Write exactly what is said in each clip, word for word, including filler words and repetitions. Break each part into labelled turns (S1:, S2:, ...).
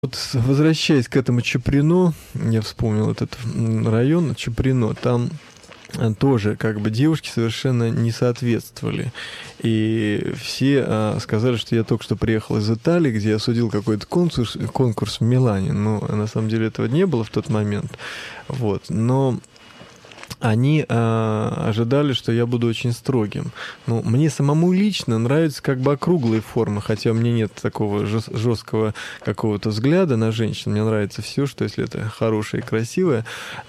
S1: Вот возвращаясь к этому Чуприно, я вспомнил этот район Чуприно, там тоже как бы девушки совершенно не соответствовали. И все а, сказали, что я только что приехал из Италии, где я судил какой-то конкурс, конкурс в Милане. Но на самом деле этого не было в тот момент. Вот. Но они а, ожидали, что я буду очень строгим. Ну, мне самому лично нравятся как бы округлые формы, хотя у меня нет такого жесткого какого-то взгляда на женщин. Мне нравится все, что если это хорошее и красивое.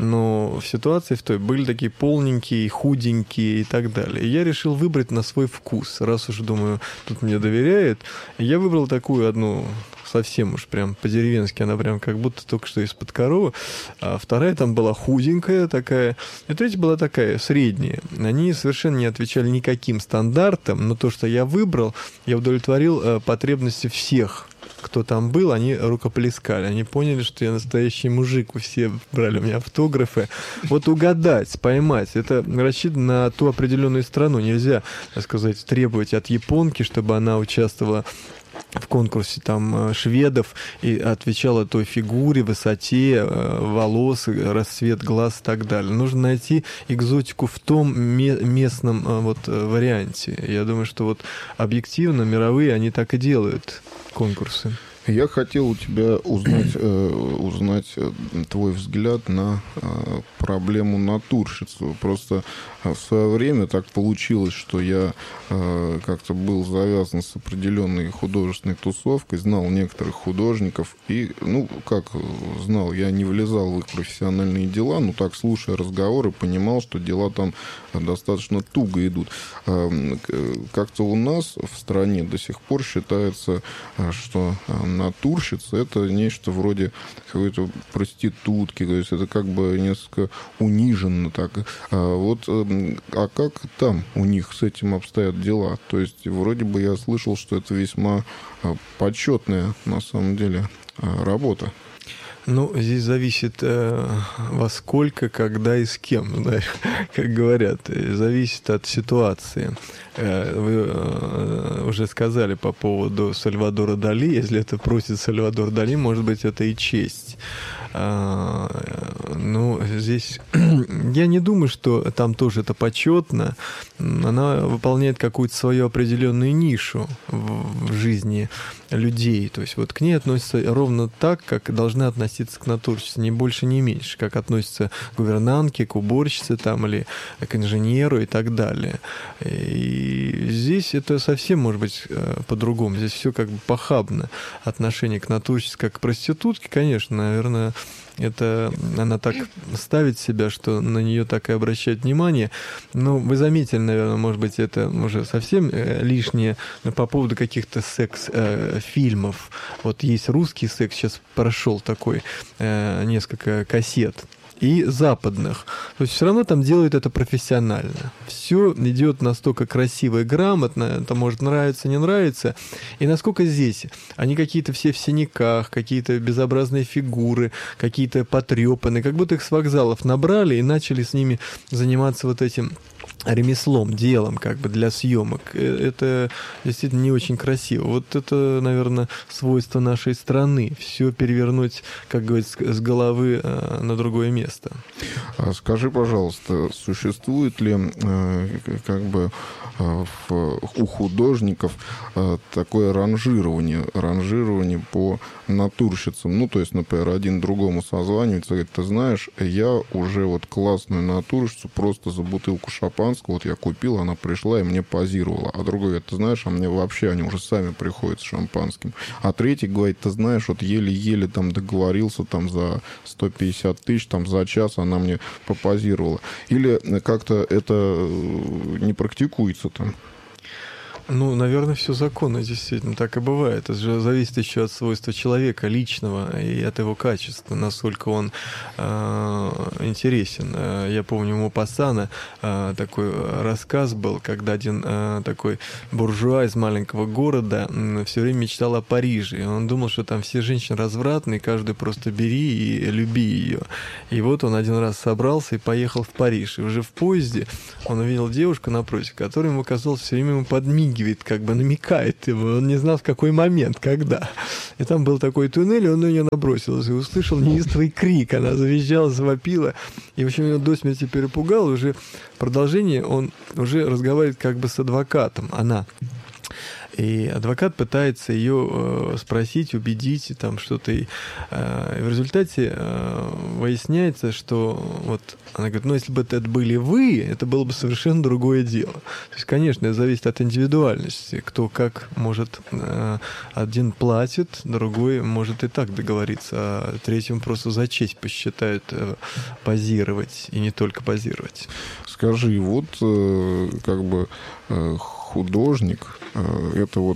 S1: Но в ситуации в той были такие полненькие, худенькие и так далее. И я решил выбрать на свой вкус. Раз уж, думаю, тут мне доверяют, я выбрал такую одну... совсем уж прям по-деревенски, она прям как будто только что из-под коровы. А вторая там была худенькая такая, и третья была такая средняя. Они совершенно не отвечали никаким стандартам, но то, что я выбрал, я удовлетворил э, потребности всех, кто там был, они рукоплескали. Они поняли, что я настоящий мужик. Все брали у меня автографы. Вот угадать, поймать, это рассчитано на ту определенную страну. Нельзя, так сказать, требовать от японки, чтобы она участвовала в конкурсе там шведов и отвечала той фигуре, высоте волос, расцвет глаз и так далее. Нужно найти экзотику в том местном вот варианте. Я думаю, что вот объективно мировые они так и делают конкурсы.
S2: Я хотел у тебя узнать, э, узнать твой взгляд на э, проблему натурщицу. Просто в свое время так получилось, что я э, как-то был завязан с определенной художественной тусовкой, знал некоторых художников. И, ну, как знал, я не влезал в их профессиональные дела, но так, слушая разговоры, понимал, что дела там достаточно туго идут. Э, как-то у нас в стране до сих пор считается, что натурщица — это нечто вроде какой-то проститутки, то есть это как бы несколько униженно так. А вот, а как там у них с этим обстоят дела? То есть вроде бы я слышал, что это весьма почетная на самом деле работа.
S1: Ну, здесь зависит э, во сколько, когда и с кем, да, как говорят. Зависит от ситуации. Э, вы э, уже сказали по поводу Сальвадора Дали. Если это просит Сальвадор Дали, может быть, это и честь. А, ну, здесь я не думаю, что там тоже это почетно. Она выполняет какую-то свою определенную нишу в, в жизни людей. То есть вот к ней относятся ровно так, как должны относиться к натурщице, ни больше, ни меньше, как относятся к гувернантке, к уборщице там, или к инженеру и так далее. И здесь это совсем может быть по-другому. Здесь все как бы похабно. Отношение к натурщице как к проститутке, конечно, наверное, это она так ставит себя, что на нее так и обращает внимание. Но вы заметили, наверное, может быть, это уже совсем лишнее по поводу каких-то секс-фильмов. Вот есть русский секс, сейчас прошел такой несколько кассет. И западных. То есть все равно там делают это профессионально. Все идет настолько красиво и грамотно, это может нравиться, не нравится. И насколько здесь они какие-то все в синяках, какие-то безобразные фигуры, какие-то потрепанные, как будто их с вокзалов набрали и начали с ними заниматься вот этим ремеслом, делом как бы для съемок. Это действительно не очень красиво. Вот это, наверное, свойство нашей страны. Все перевернуть, как говорится, с головы на другое место.
S2: Скажи, пожалуйста, существует ли как бы у художников такое ранжирование, ранжирование по натурщицам? Ну, то есть, например, один другому созванивается, говорит: ты знаешь, я уже вот классную натурщицу просто за бутылку шампанского вот я купил, она пришла и мне позировала. А другой говорит: ты знаешь, а мне вообще они уже сами приходят с шампанским. А третий говорит: ты знаешь, вот еле-еле там договорился там за сто пятьдесят тысяч, там за час она мне попозировала. Или как-то это не практикуется там?
S1: Ну, наверное, все законно, действительно, так и бывает. Это же зависит еще от свойства человека личного и от его качества, насколько он э, интересен. Я помню, у Мопассана э, такой рассказ был, когда один э, такой буржуа из маленького города э, все время мечтал о Париже. И он думал, что там все женщины развратные, каждый просто бери и люби ее. И вот он один раз собрался и поехал в Париж. И уже в поезде он увидел девушку напротив, которая ему казалось все время ему подмигивала. подмигивает, как бы намекает ему. Он не знал, в какой момент, когда. И там был такой туннель, и он на нее набросился и услышал неистовый крик. Она завизжала, завопила. И, в общем, его до смерти перепугал. И уже в продолжении он уже разговаривает как бы с адвокатом. Она. И адвокат пытается ее э, спросить, убедить, там что-то. И, э, и в результате э, выясняется, что вот она говорит, ну если бы это были вы, это было бы совершенно другое дело. То есть, конечно, это зависит от индивидуальности, кто как может. Э, один платит, другой может и так договориться, а третьему просто за честь посчитают э, позировать, и не только позировать.
S2: Скажи, вот э, как бы э, художник, это вот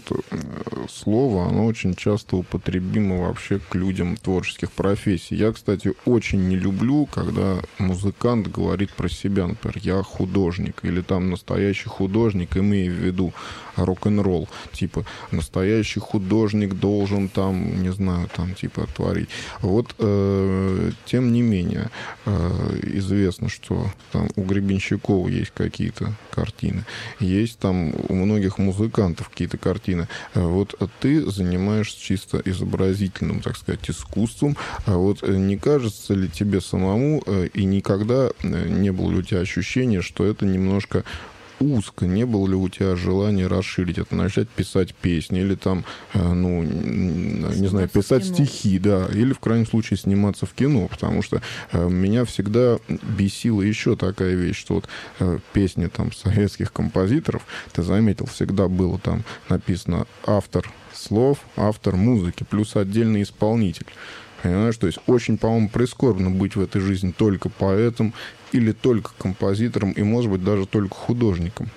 S2: слово, оно очень часто употребимо вообще к людям творческих профессий. Я, кстати, очень не люблю, когда музыкант говорит про себя, например, я художник, или там настоящий художник, имея в виду рок-н-ролл, типа настоящий художник должен там, не знаю, там типа творить. Вот, э, тем не менее, э, известно, что там у Гребенщикова есть какие-то картины, есть там у многих музыкантов какие-то картины. Вот ты занимаешься чисто изобразительным, так сказать, искусством. Вот не кажется ли тебе самому, и никогда не было ли у тебя ощущения, что это немножко узко, не было ли у тебя желания расширить это, начать писать песни, или там, ну, сниматься, не знаю, писать стихи, да, или в крайнем случае сниматься в кино, потому что меня всегда бесила еще такая вещь, что вот песни там советских композиторов, ты заметил, всегда было там написано автор слов, автор музыки, плюс отдельный исполнитель. Понимаешь, то есть очень, по-моему, прискорбно быть в этой жизни только поэтом или только композитором, и, может быть, даже только художником.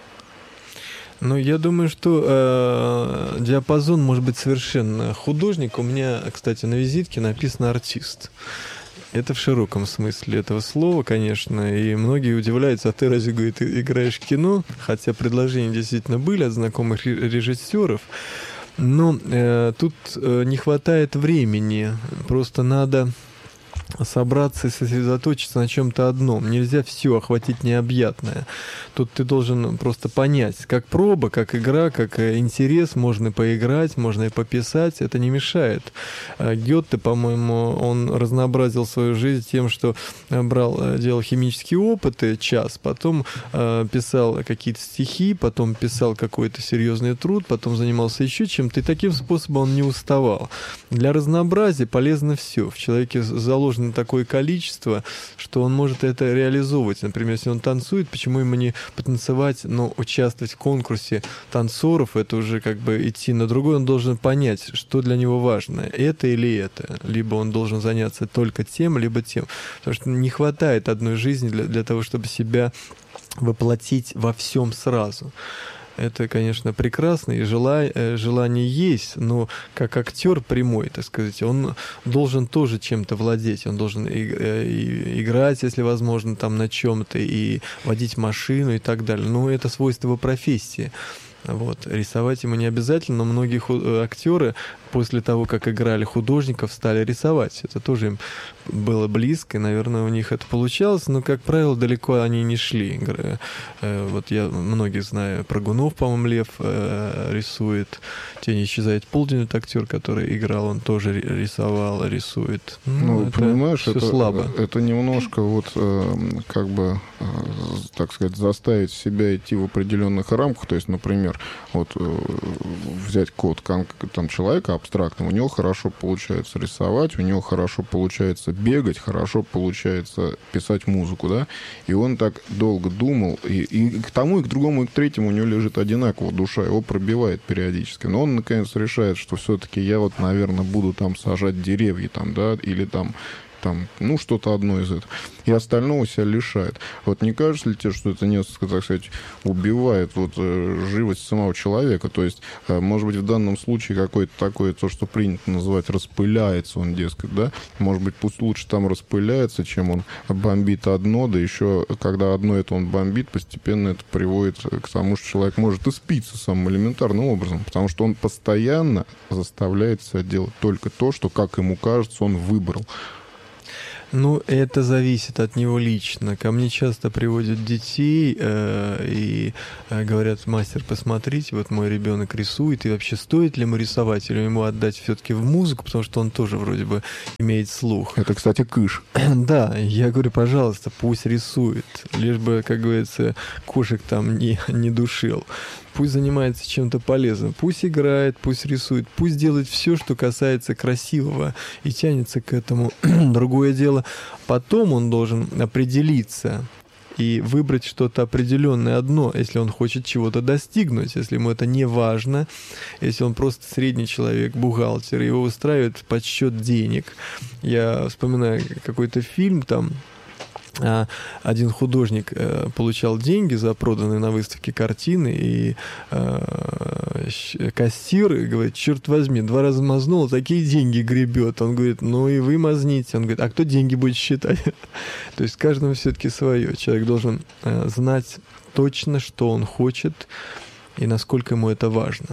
S1: Ну, я думаю, что э, диапазон может быть совершенно художник. У меня, кстати, на визитке написано «артист». Это в широком смысле этого слова, конечно, и многие удивляются, а ты разве, говорит, играешь в кино? Хотя предложения действительно были от знакомых режиссеров. Но э, тут э, не хватает времени, просто надо собраться и сосредоточиться на чем-то одном. Нельзя все охватить необъятное. Тут ты должен просто понять, как проба, как игра, как интерес, можно поиграть, можно и пописать, это не мешает. Гёте, по-моему, он разнообразил свою жизнь тем, что брал, делал химические опыты час, потом э, писал какие-то стихи, потом писал какой-то серьезный труд, потом занимался еще чем-то, и таким способом он не уставал. Для разнообразия полезно все. В человеке заложено такое количество, что он может это реализовывать. Например, если он танцует, почему ему не потанцевать, но участвовать в конкурсе танцоров, это уже как бы идти на другой, он должен понять, что для него важно, это или это. Либо он должен заняться только тем, либо тем. Потому что не хватает одной жизни для, для того, чтобы себя воплотить во всем сразу. Это, конечно, прекрасно, и желание, желание есть, но как актер прямой, так сказать, он должен тоже чем-то владеть, он должен и, и, играть, если возможно, там на чем-то, и водить машину и так далее. Но это свойство его профессии. Вот. Рисовать ему не обязательно, но многие ху- актеры после того, как играли художников, стали рисовать. Это тоже им было близко, и, наверное, у них это получалось, но, как правило, далеко они не шли. Вот я многих знаю, Прыгунов, по-моему, Лев рисует, «Тень исчезает полдень», это актер, который играл, он тоже рисовал, рисует.
S2: Ну,
S1: это
S2: понимаешь, это,
S1: слабо.
S2: Это немножко вот, как бы, так сказать, заставить себя идти в определенных рамках. То есть, например, вот взять код там человека абстрактного, у него хорошо получается рисовать, у него хорошо получается бегать, хорошо получается писать музыку, да, и он так долго думал, и, и к тому, и к другому, и к третьему у него лежит одинаково душа, его пробивает периодически, но он, наконец, решает, что все-таки я вот, наверное, буду там сажать деревья, там, да, или там там, ну, что-то одно из этого. И остального себя лишает. Вот не кажется ли тебе, что это несколько, так сказать, убивает вот живость самого человека? То есть, может быть, в данном случае какое-то такое, то, что принято называть, распыляется он, дескать, да? Может быть, пусть лучше там распыляется, чем он бомбит одно, да еще, когда одно это он бомбит, постепенно это приводит к тому, что человек может и спиться самым элементарным образом, потому что он постоянно заставляет себя делать только то, что, как ему кажется, он выбрал.
S1: Ну, это зависит от него лично. Ко мне часто приводят детей э, и э, говорят: мастер, посмотрите, вот мой ребенок рисует, и вообще стоит ли ему рисовать, или ему отдать все-таки в музыку, потому что он тоже вроде бы имеет слух.
S2: Это, кстати, кыш.
S1: Да, я говорю, пожалуйста, пусть рисует, лишь бы, как говорится, кошек там не, не душил. Пусть занимается чем-то полезным, пусть играет, пусть рисует, пусть делает все, что касается красивого, и тянется к этому. Другое дело, потом он должен определиться и выбрать что-то определенное одно, если он хочет чего-то достигнуть, если ему это не важно, если он просто средний человек, бухгалтер, его устраивает подсчет денег. Я вспоминаю какой-то фильм, там один художник э, получал деньги за проданные на выставке картины, и э, кассир говорит: черт возьми, два раза мазнул, такие деньги гребет. Он говорит: ну и вы мазните. Он говорит: а кто деньги будет считать? То есть каждому все-таки свое. Человек должен э, знать точно, что он хочет и насколько ему это важно.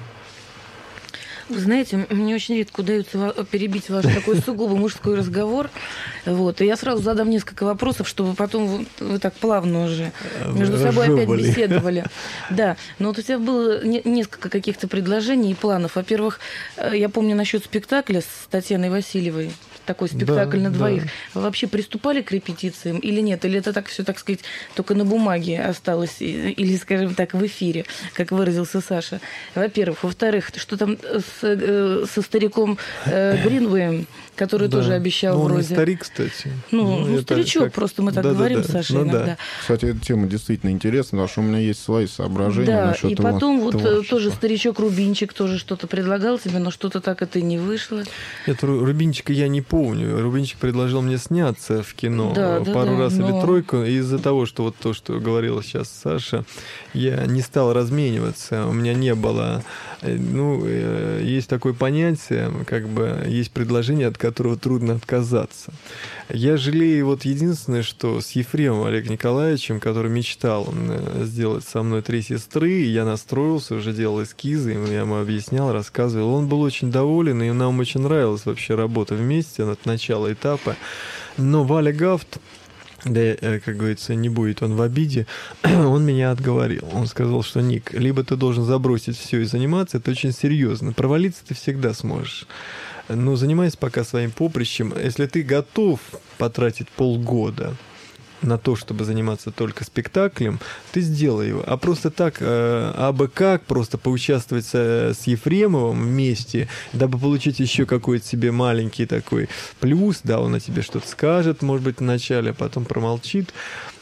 S3: Вы знаете, мне очень редко удается перебить ваш такой сугубо мужской разговор. Вот. И я сразу задам несколько вопросов, чтобы потом вы, вы так плавно уже между собой опять беседовали. Да, но вот у тебя было не, несколько каких-то предложений и планов. Во-первых, я помню насчет спектакля с Татьяной Васильевой. Такой спектакль да, на двоих. Да. Вы вообще приступали к репетициям или нет? Или это так все, так сказать, только на бумаге осталось? Или, скажем так, в эфире, как выразился Саша? Во-первых. Во-вторых, что там с, со стариком э, Гринвеем, который да. тоже обещал
S1: ну,
S3: вроде...
S1: Он не старик, кстати.
S3: Ну, ну, ну старичок, как... просто мы так да, говорим, да, да. Саша, ну, иногда. Да.
S2: Кстати, эта тема действительно интересна, потому что у меня есть свои соображения
S3: да,
S2: насчет
S3: и потом
S2: его
S3: вот
S2: творчества.
S3: Тоже старичок Рубинчик тоже что-то предлагал тебе, но что-то так это и не вышло.
S1: Нет, Рубинчика я не помню. Рубинчик предложил мне сняться в кино
S3: да,
S1: пару
S3: да,
S1: раз
S3: но...
S1: или тройку. И из-за того, что вот то, что говорила сейчас Саша, я не стал размениваться. У меня не было... Ну, есть такое понятие, как бы есть предложение, от которого трудно отказаться. Я жалею вот единственное, что с Ефремом Олегом Николаевичем, который мечтал сделать со мной «Три сестры», я настроился, уже делал эскизы, я ему объяснял, рассказывал. Он был очень доволен, и нам очень нравилась вообще работа вместе от начала этапа. Но Валя Гафт, да, как говорится, не будет он в обиде, он меня отговорил. Он сказал, что: Ник, либо ты должен забросить все и заниматься, это очень серьезно. Провалиться ты всегда сможешь. Но занимайся пока своим поприщем. Если ты готов потратить полгода на то, чтобы заниматься только спектаклем, ты сделай его. А просто так, э, абы как, просто поучаствовать с, с Ефремовым вместе, дабы получить еще какой-то себе маленький такой плюс, да, он о тебе что-то скажет, может быть, вначале, а потом промолчит.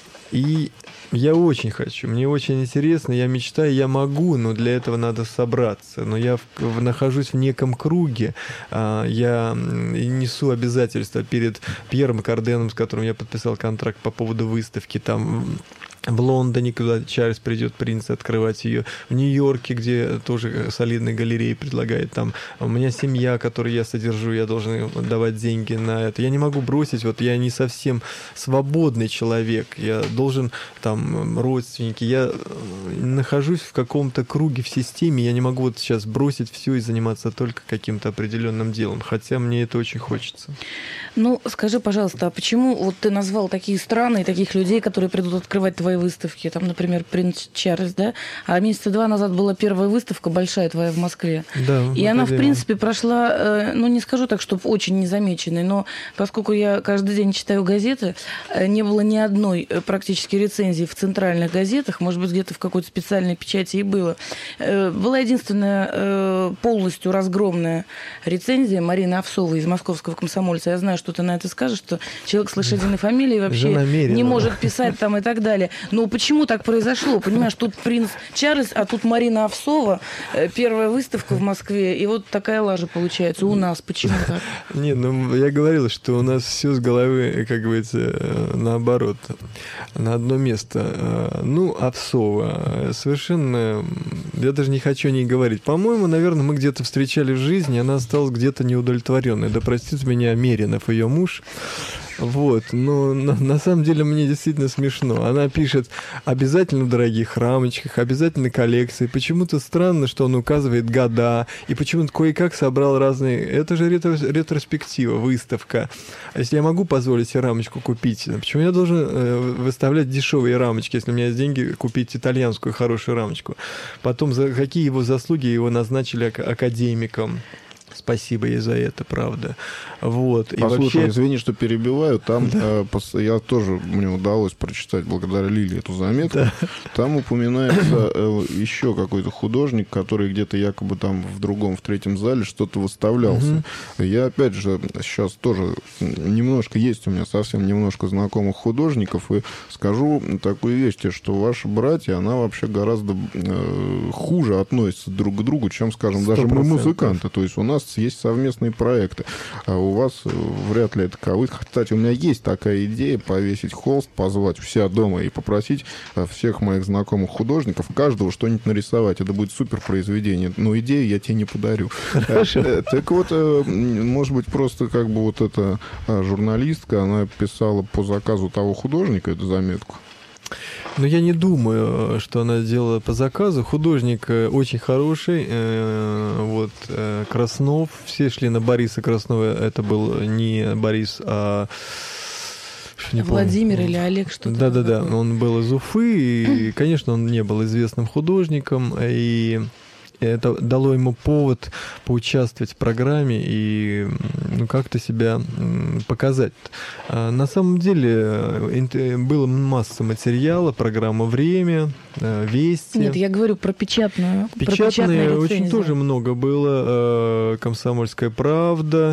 S1: И я очень хочу, мне очень интересно, я мечтаю, я могу, но для этого надо собраться. Но я в, в, нахожусь в неком круге, а, я несу обязательства перед Пьером Карденом, с которым я подписал контракт по поводу выставки там в Лондоне, куда Чарльз придет, принц, открывать ее, в Нью-Йорке, где тоже солидные галереи предлагает, там у меня семья, которую я содержу, я должен давать деньги на это. Я не могу бросить, вот я не совсем свободный человек, я должен, там, родственники, я нахожусь в каком-то круге в системе, я не могу вот сейчас бросить все и заниматься только каким-то определенным делом, хотя мне это очень хочется.
S3: Ну, скажи, пожалуйста, а почему вот ты назвал такие страны и таких людей, которые придут открывать твои выставки, там, например, принц Чарльз, да? А месяца два назад была первая выставка большая твоя в Москве.
S1: Да.
S3: И она, в принципе, прошла, ну, не скажу так, что очень незамеченной, но поскольку я каждый день читаю газеты, не было ни одной практически рецензии в центральных газетах, может быть, где-то в какой-то специальной печати и было. Была единственная полностью разгромная рецензия Марины Овсовой из Московского комсомольца. Я знаю, что ты на это скажешь, что человек с лошадиной фамилией вообще не может писать там и так далее. Но почему так произошло? Понимаешь, тут принц Чарльз, а тут Марина Овсова, первая выставка в Москве, и вот такая лажа получается у нас. Почему так?
S1: Нет, ну я говорил, что у нас все с головы, как говорится, наоборот, на одно место. Ну, Овсова совершенно, я даже не хочу о ней говорить. По-моему, наверное, мы где-то встречали в жизни, она осталась где-то неудовлетворенной. Да простит меня Меринов, ее муж. Вот, но на, на самом деле мне действительно смешно. Она пишет обязательно в дорогих рамочках, обязательно коллекции. Почему-то странно, что он указывает года, и почему-то кое-как собрал разные... Это же ретро... ретроспектива, выставка. А если я могу позволить себе рамочку купить, почему я должен э, выставлять дешевые рамочки, если у меня есть деньги купить итальянскую хорошую рамочку? Потом, за какие его заслуги его назначили ак- академиком. Спасибо ей за это, правда. Вот.
S2: Послушай,
S1: вообще...
S2: извини, что перебиваю. Там да. э, пос... я тоже, мне удалось прочитать благодаря Лиле эту заметку. Да. Там упоминается э, еще какой-то художник, который где-то якобы там в другом, в третьем зале что-то выставлялся. Угу. Я, опять же, сейчас тоже немножко есть у меня совсем немножко знакомых художников, и скажу такую вещь, что ваши братья, она вообще гораздо э, хуже относится друг к другу, чем, скажем, сто процентов. Даже мы музыканты. То есть у нас есть совместные проекты, а у вас вряд ли это таковы. Кстати, у меня есть такая идея повесить холст, позвать вся дома и попросить всех моих знакомых художников, каждого что-нибудь нарисовать. Это будет супер произведение. Но идею я тебе не подарю. Хорошо. Так вот, может быть, просто как бы вот эта журналистка, она писала по заказу того художника эту заметку.
S1: Но я не думаю, что она сделала по заказу. Художник очень хороший. Вот Краснов. Все шли на Бориса Краснова. Это был не Борис, а... Не
S3: Владимир
S1: помню.
S3: Или Олег, что-то.
S1: Да-да-да. Он был из Уфы. И, конечно, он не был известным художником. И... это дало ему повод поучаствовать в программе и ну, как-то себя показать. А на самом деле было масса материала, программа «Время», «Вести».
S3: Нет, я говорю про печатную.
S1: Печатные очень тоже много было. «Комсомольская правда»,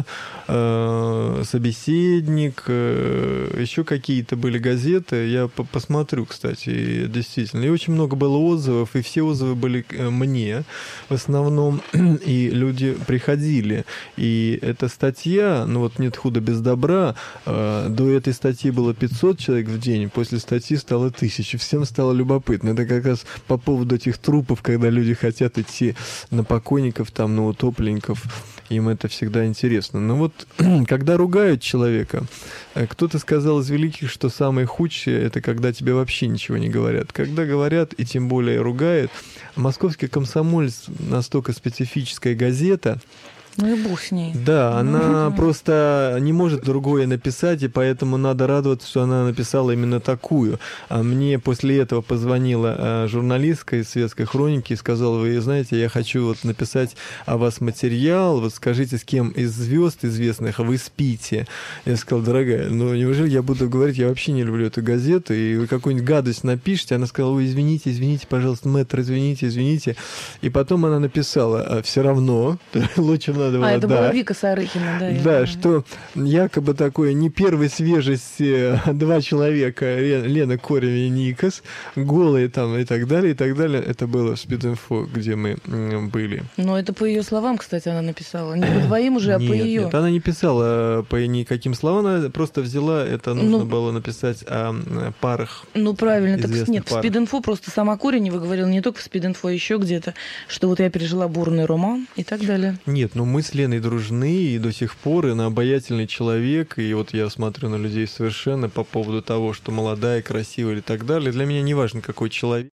S1: «Собеседник», еще какие-то были газеты. Я посмотрю, кстати, действительно. И очень много было отзывов, и все отзывы были мне. В основном, и люди приходили. И эта статья, ну вот «Нет худа без добра», э, до этой статьи было пятьсот человек в день, после статьи стало тысяча. Всем стало любопытно. Это как раз по поводу этих трупов, когда люди хотят идти на покойников, там, на утопленников. Им это всегда интересно. Но вот, когда ругают человека, кто-то сказал из великих, что самое худшее — это когда тебе вообще ничего не говорят. Когда говорят, и тем более ругают, «Московский комсомолец» настолько специфическая газета.
S3: Ну и бог с ней.
S1: Да, она просто не может другое написать, и поэтому надо радоваться, что она написала именно такую. А мне после этого позвонила журналистка из «Светской хроники» и сказала: вы знаете, я хочу вот написать о вас материал, вот скажите, с кем из звезд известных вы спите. Я сказал: дорогая, ну неужели я буду говорить, я вообще не люблю эту газету, и вы какую-нибудь гадость напишите? Она сказала: ой, извините, извините, пожалуйста, мэтр, извините, извините. И потом она написала: все равно, лучше надо.
S3: А, это да. была Вика Сарыкина, да.
S1: Да, что якобы такое не первой свежести два человека, Лена Корень и Никос, голые там и так далее, и так далее. Это было в Спид-инфо, где мы были.
S3: Но это по ее словам, кстати, она написала. Не по твоим уже, а
S1: нет,
S3: по ее.
S1: Нет, она не писала по никаким словам, она просто взяла, это нужно ну, было написать о парах.
S3: Ну, правильно. Так нет,
S1: парах.
S3: В Спид-инфо просто сама Коренева говорила, не только в Спид-инфо, а еще где-то, что вот я пережила бурный роман и так далее.
S1: Нет, ну мы с Леной дружны, и до сих пор, и она обаятельный человек, и вот я смотрю на людей совершенно по поводу того, что молодая, красивая и так далее. Для меня не важно, какой человек.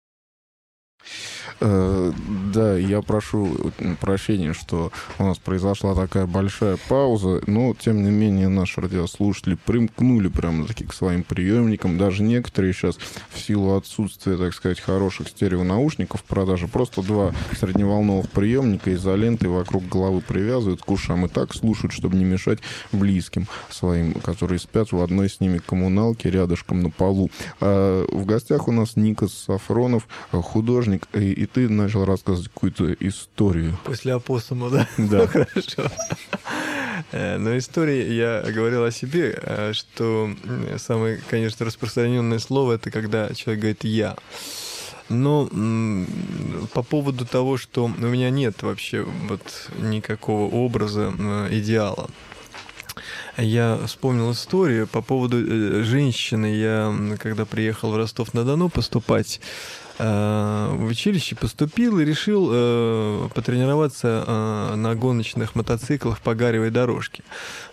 S2: Да, я прошу прощения, что у нас произошла такая большая пауза, но, тем не менее, наши радиослушатели примкнули прямо-таки к своим приемникам. Даже некоторые сейчас, в силу отсутствия, так сказать, хороших стереонаушников в продаже, просто два средневолновых приемника изолентой вокруг головы привязывают к ушам и так слушают, чтобы не мешать близким своим, которые спят в одной с ними коммуналке рядышком на полу. А в гостях у нас Никос Сафронов, художник, и, и ты начал рассказывать какую-то историю.
S1: После опоссума, да?
S2: Да.
S1: Хорошо. Но история, я говорил о себе, что самое, конечно, распространенное слово — это когда человек говорит «я». Но по поводу того, что у меня нет вообще вот никакого образа идеала. Я вспомнил историю по поводу женщины. Я, когда приехал в Ростов-на-Дону поступать в училище, поступил и решил э, потренироваться э, на гоночных мотоциклах по гаревой дорожке.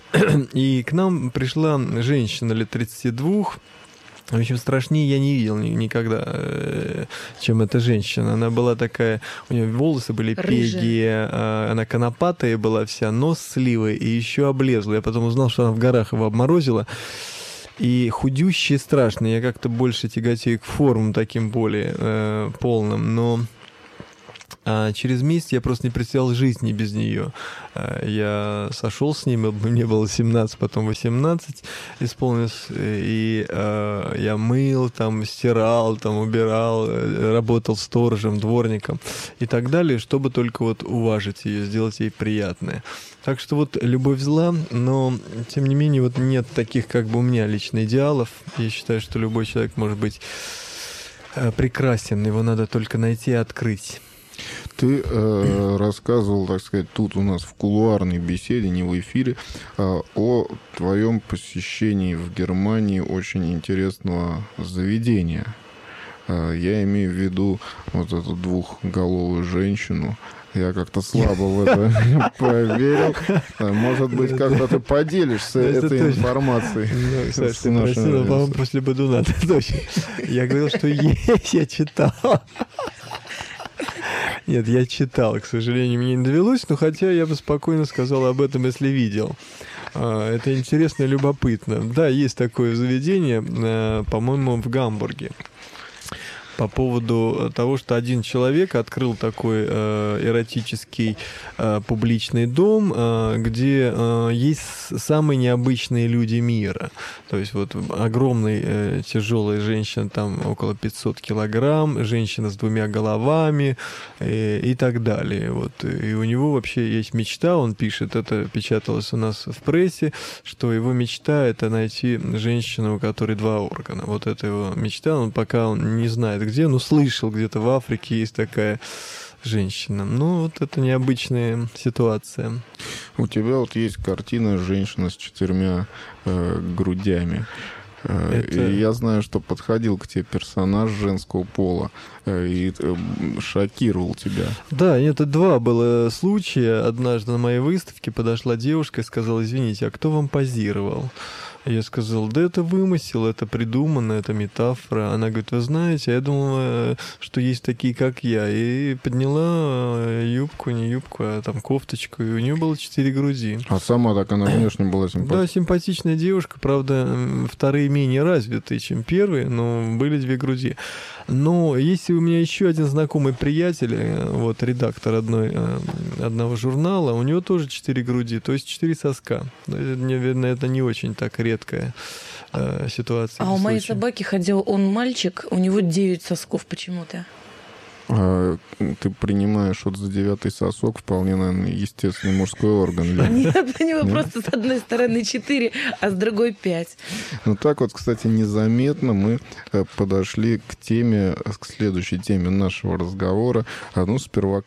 S1: И к нам пришла женщина лет тридцати двух. В общем, страшнее я не видел никогда, чем эта женщина. Она была такая, у нее волосы были пегие, она конопатая была вся, нос сливой и еще облезла. Я потом узнал, что она в горах его обморозила. И худющая, страшная. Я как-то больше тяготею к формам таким более э, полным, но... А через месяц я просто не представлял жизни без нее. Я сошел с ним, мне было семнадцать, потом восемнадцать исполнилось, и э, я мыл, там, стирал, там, убирал, работал сторожем, дворником и так далее, чтобы только вот уважить ее, сделать ей приятное. Так что вот любовь зла, но тем не менее вот нет таких как бы у меня лично идеалов. Я считаю, что любой человек может быть прекрасен, его надо только найти и открыть.
S2: Ты э, рассказывал, так сказать, тут у нас в кулуарной беседе, не в эфире, э, о твоем посещении в Германии очень интересного заведения. Э, я имею в виду вот эту двухголовую женщину. Я как-то слабо в это поверил. Может быть, как-то ты поделишься этой информацией.
S1: Саша, ты просила, по-моему, после Бодуна. Я говорил, что есть, я читал. Нет, я читал, к сожалению, мне не довелось, но хотя я бы спокойно сказал об этом, если видел. Это интересно и любопытно. Да, есть такое заведение, по-моему, в Гамбурге. По поводу того, что один человек открыл такой э, эротический э, публичный дом, э, где э, есть самые необычные люди мира. То есть вот огромный э, тяжелая женщина, там около пятьсот килограмм, женщина с двумя головами э, и так далее. Вот. И у него вообще есть мечта, он пишет, это печаталось у нас в прессе, что его мечта — это найти женщину, у которой два органа. Вот это его мечта, он пока он не знает, где, ну, слышал, где-то в Африке есть такая женщина. Ну, вот это необычная ситуация.
S2: У тебя вот есть картина «Женщина с четырьмя э, грудями». Это... И я знаю, что подходил к тебе персонаж женского пола и шокировал тебя.
S1: Да, это два было случая. Однажды на моей выставке подошла девушка и сказала: извините, а кто вам позировал? Я сказал: да это вымысел, это придумано, это метафора. Она говорит: вы знаете, я думала, что есть такие, как я. И подняла юбку, не юбку, а там кофточку, и у нее было четыре груди.
S2: А сама так она внешне была симпатичная?
S1: Да, симпатичная девушка, правда, вторые менее развитые, чем первые, но были две груди. Но если у меня еще один знакомый приятель, вот редактор одной, одного журнала, у него тоже четыре груди, то есть четыре соска. Наверное, это не очень так редкая э, ситуация.
S3: А у моей собаки ходил он мальчик, у него девять сосков почему-то.
S2: А ты принимаешь вот за девятый сосок вполне, наверное, естественный мужской орган.
S3: Нет, у него просто с одной стороны четыре, а с другой пять.
S2: Ну так вот, кстати, незаметно мы подошли к теме, к следующей теме нашего разговора. Ну, сперва...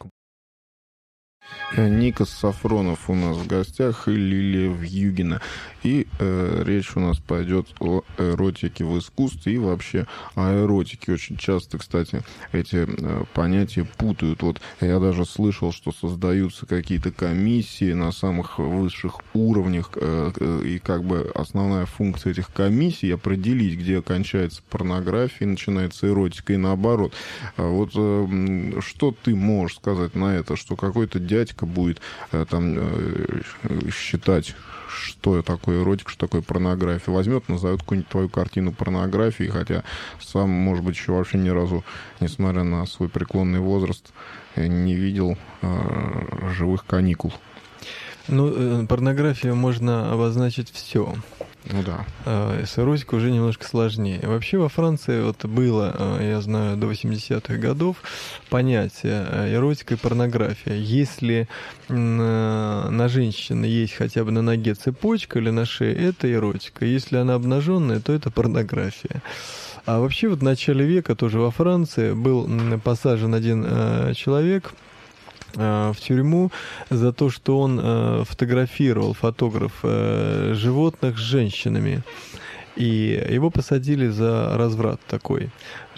S2: Никос Сафронов у нас в гостях и Лилия Вьюгина. И э, речь у нас пойдет о эротике в искусстве и вообще о эротике. Очень часто, кстати, эти э, понятия путают. Вот я даже слышал, что создаются какие-то комиссии на самых высших уровнях, э, э, и как бы основная функция этих комиссий — определить, где кончается порнография и начинается эротика, и наоборот. А вот э, что ты можешь сказать на это, что какой-то дядька будет э, там э, считать, что такое эротика, что такое порнография, возьмет, назовет какую-нибудь твою картину порнографии, хотя сам, может быть, еще вообще ни разу, несмотря на свой преклонный возраст, не видел э, живых каникул.
S1: Ну, порнографию можно обозначить все.
S2: Ну да.
S1: С эротикой уже немножко сложнее. Вообще во Франции вот было, я знаю, до восьмидесятых годов понятие эротика и порнография. Если на женщине есть хотя бы на ноге цепочка или на шее, это эротика. Если она обнаженная, то это порнография. А вообще вот в начале века тоже во Франции был посажен один человек в тюрьму за то, что он э, фотографировал, фотограф э, животных с женщинами. И его посадили за разврат такой.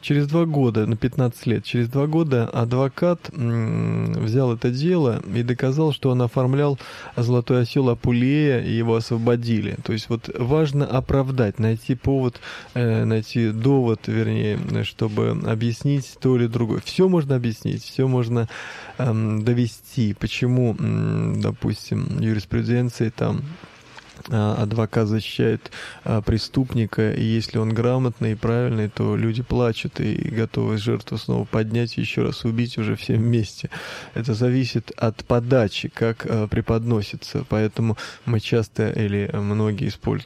S1: через два года, на пятнадцать лет, через два года адвокат м, взял это дело и доказал, что он оформлял золотой осел Апулея, и его освободили. То есть вот важно оправдать, найти повод, э, найти довод, вернее, чтобы объяснить то или другое. Все можно объяснить, все можно э, довести. Почему, э, допустим, юриспруденции там адвокат защищает а, преступника, и если он грамотный и правильный, то люди плачут и готовы жертву снова поднять и еще раз убить уже все вместе. Это зависит от подачи, как а, преподносится. Поэтому мы часто или многие используют